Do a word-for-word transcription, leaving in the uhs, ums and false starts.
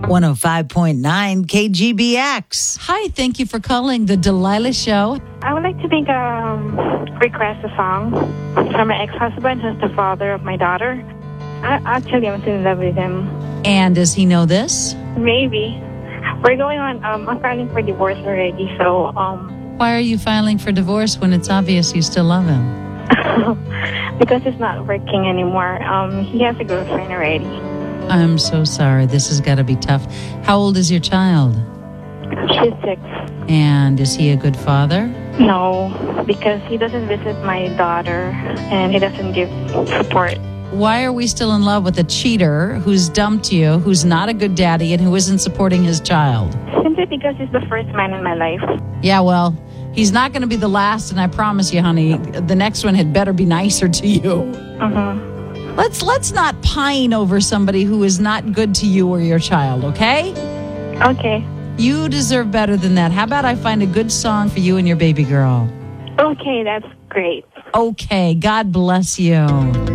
one oh five point nine K G B X. Hi, thank you for calling the Delilah Show. I would like to make a um, request a song from my ex-husband, who's the father of my daughter. I, actually, I'm still in love with him. And does he know this? Maybe. We're going on, um, I'm filing for divorce already, so... um. Why are you filing for divorce when it's obvious you still love him? Because it's not working anymore. Um, he has a girlfriend already. I'm so sorry. This has got to be tough. How old is your child? She's six. And is he a good father? No, because he doesn't visit my daughter and he doesn't give support. Why are we still in love with a cheater who's dumped you, who's not a good daddy, and who isn't supporting his child? Simply because he's the first man in my life. Yeah, well, he's not going to be the last, and I promise you, honey, the next one had better be nicer to you. Uh-huh. Let's let's not pine over somebody who is not good to you or your child, okay? Okay. You deserve better than that. How about I find a good song for you and your baby girl? Okay, that's great. Okay, God bless you.